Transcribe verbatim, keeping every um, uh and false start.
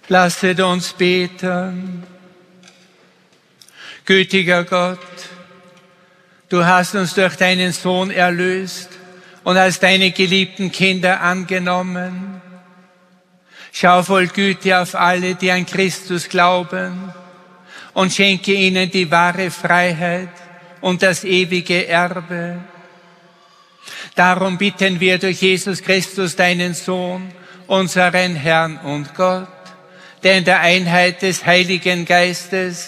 Lasset uns beten. Gütiger Gott, du hast uns durch deinen Sohn erlöst und als deine geliebten Kinder angenommen. Schau voll Güte auf alle, die an Christus glauben, und schenke ihnen die wahre Freiheit und das ewige Erbe. Darum bitten wir durch Jesus Christus, deinen Sohn, unseren Herrn und Gott, der in der Einheit des Heiligen Geistes